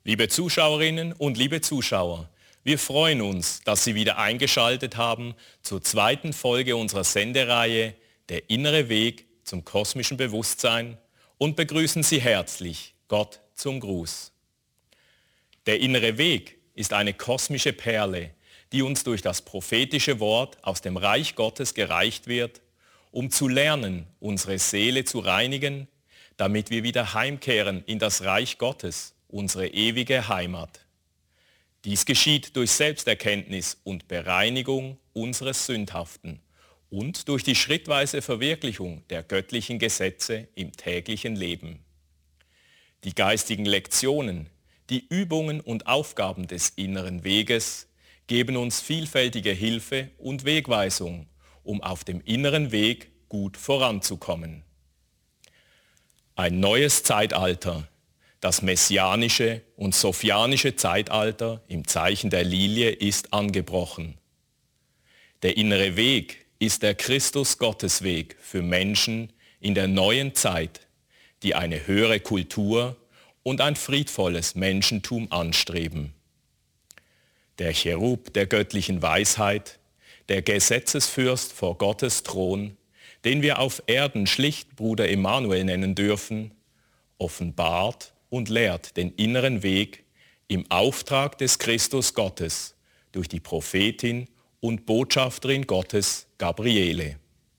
Liebe Zuschauerinnen und liebe Zuschauer, wir freuen uns, dass Sie wieder eingeschaltet haben zur zweiten Folge unserer Sendereihe Der innere Weg zum kosmischen Bewusstsein und begrüßen Sie herzlich Gott zum Gruß. Der innere Weg ist eine kosmische Perle, die uns durch das prophetische Wort aus dem Reich Gottes gereicht wird, um zu lernen, unsere Seele zu reinigen, damit wir wieder heimkehren in das Reich Gottes, unsere ewige Heimat. Dies geschieht durch Selbsterkenntnis und Bereinigung unseres Sündhaften und durch die schrittweise Verwirklichung der göttlichen Gesetze im täglichen Leben. Die geistigen Lektionen, die Übungen und Aufgaben des inneren Weges geben uns vielfältige Hilfe und Wegweisung, um auf dem inneren Weg gut voranzukommen. Ein neues Zeitalter, das messianische und sophianische Zeitalter im Zeichen der Lilie ist angebrochen. Der innere Weg ist der Christus-Gottes-Weg für Menschen in der neuen Zeit, die eine höhere Kultur und ein friedvolles Menschentum anstreben. Der Cherub der göttlichen Weisheit, der Gesetzesfürst vor Gottes Thron, den wir auf Erden schlicht Bruder Emanuel nennen dürfen, offenbart und lehrt den inneren Weg im Auftrag des Christus Gottes durch die Prophetin und Botschafterin Gottes Gabriele.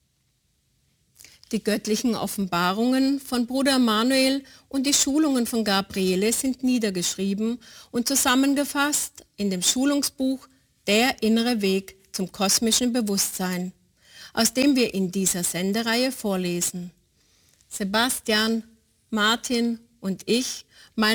Die göttlichen Offenbarungen von Bruder Emanuel und die Schulungen von Gabriele sind niedergeschrieben und zusammengefasst in dem Schulungsbuch Der innere Weg zum kosmischen Bewusstsein, aus dem wir in dieser Sendereihe vorlesen. Sebastian, Martin und ich